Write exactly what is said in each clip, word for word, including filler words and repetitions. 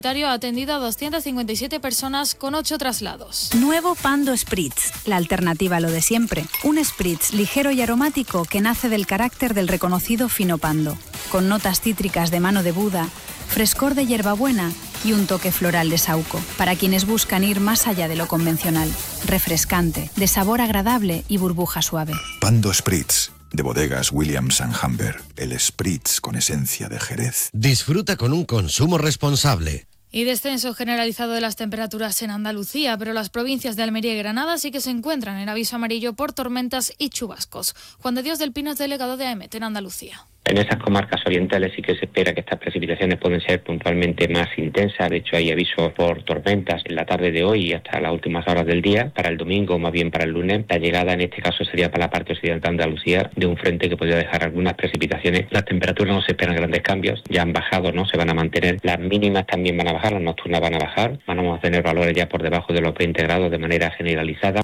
Ha atendido a doscientas cincuenta y siete personas con ocho traslados. Nuevo Pando Spritz, la alternativa a lo de siempre. Un Spritz ligero y aromático que nace del carácter del reconocido fino Pando, con notas cítricas de mano de Buda, frescor de hierbabuena y un toque floral de saúco, para quienes buscan ir más allá de lo convencional. Refrescante, de sabor agradable y burbuja suave. Pando Spritz, de bodegas Williams and Humber, el Spritz con esencia de Jerez. Disfruta con un consumo responsable. Y descenso generalizado de las temperaturas en Andalucía, pero las provincias de Almería y Granada sí que se encuentran en aviso amarillo por tormentas y chubascos. Juan de Dios del Pino es delegado de AEMET en Andalucía. En esas comarcas orientales sí que se espera que estas precipitaciones pueden ser puntualmente más intensas. De hecho, hay avisos por tormentas en la tarde de hoy y hasta las últimas horas del día. Para el domingo, o más bien para el lunes, la llegada en este caso sería para la parte occidental de Andalucía de un frente que podría dejar algunas precipitaciones. Las temperaturas no se esperan grandes cambios, ya han bajado, ¿no? Se van a mantener. Las mínimas también van a bajar, las nocturnas van a bajar. Vamos a tener valores ya por debajo de los veinte grados de manera generalizada.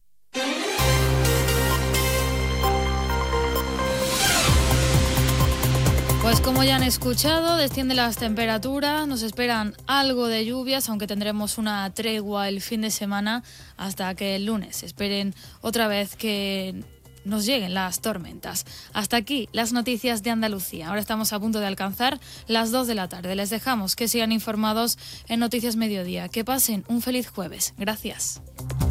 Pues como ya han escuchado, descienden las temperaturas, nos esperan algo de lluvias, aunque tendremos una tregua el fin de semana hasta que el lunes esperen otra vez que nos lleguen las tormentas. Hasta aquí las noticias de Andalucía. Ahora estamos a punto de alcanzar las dos de la tarde. Les dejamos que sigan informados en Noticias Mediodía. Que pasen un feliz jueves. Gracias.